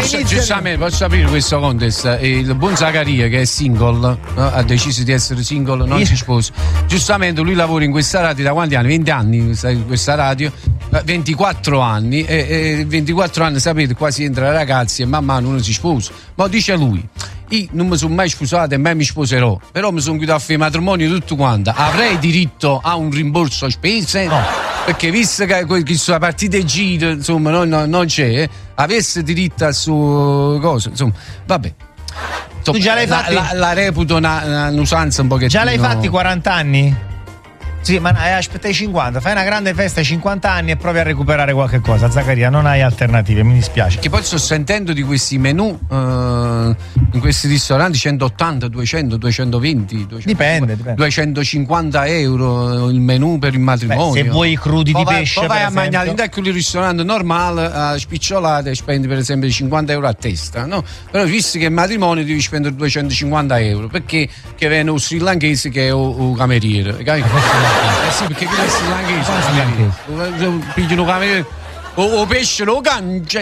giustamente posso aprire questo contest. Il buon Zaccaria, che è single, no? Ha deciso di essere single, non si sposa. Giustamente lui lavora in questa radio da quanti anni? 20 anni in questa radio, 24 anni e 24 anni, sapete, qua si entra ragazzi e man mano uno si sposa. Ma dice lui: io non mi sono mai sposato e mai mi sposerò, però mi sono chiuso a fare matrimonio tutto quanto. Avrei diritto a un rimborso a spese? No. Perché visto che questa partita e giro, insomma, non c'è, avesse diritto al suo cosa, insomma, vabbè. Tu già l'hai fatti? La reputo un'usanza un pochettino. Già l'hai fatti 40 anni? Sì, ma aspetta i 50, fai una grande festa ai 50 anni e provi a recuperare qualche cosa. Zaccaria, non hai alternative, mi dispiace. Che poi sto sentendo di questi menù in questi ristoranti 180, 200, 220, dipende. 250 euro il menù per il matrimonio. Se vuoi crudi di pesce, poi vai a mangiare in un ristorante normale a spicciolate e spendi per esempio 50 euro a testa, no? Però visto che il matrimonio devi spendere 250 euro perché che viene un sri lankese che è un cameriere, capito? Sì, perché qui è sri lankese. Pigliano cameriere o pesce lo cangia.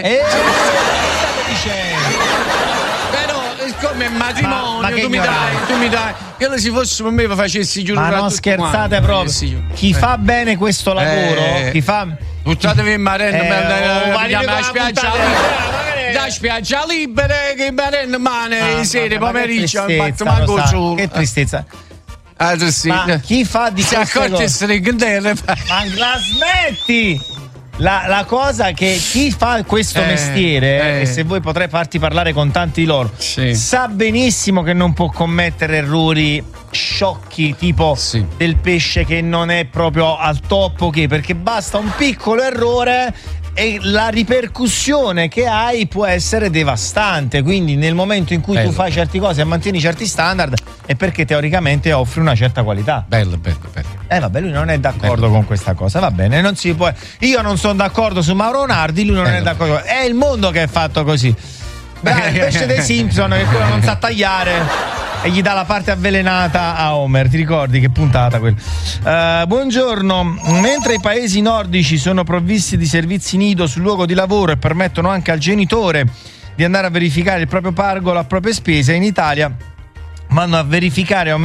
Come matrimonio, tu mi dai. Che se fosse per me facessi giuro. Ma non scherzate proprio. Chi fa bene questo lavoro, chi fa. Buttatevi in marena, la spiaggia da spiaggia libera, che in marena mane sera pomeriggio, che tristezza. Ma chi fa di queste cose? Ma la smetti! La cosa che chi fa questo mestiere, e se vuoi potrei farti parlare con tanti di loro, sa benissimo che non può commettere errori sciocchi tipo del pesce che non è proprio al top, perché basta un piccolo errore e la ripercussione che hai può essere devastante. Quindi nel momento in cui tu fai certe cose e mantieni certi standard è perché teoricamente offri una certa qualità. Bello. Vabbè, lui non è d'accordo con questa cosa, va bene, non si può. Io non sono d'accordo su Mauro Nardi, lui non è d'accordo. È il mondo che è fatto così. Il pesce dei Simpson che quello non sa tagliare e gli dà la parte avvelenata a Homer. Ti ricordi che puntata quella? Buongiorno. Mentre i paesi nordici sono provvisti di servizi nido sul luogo di lavoro e permettono anche al genitore di andare a verificare il proprio pargolo a proprie spese, in Italia vanno a verificare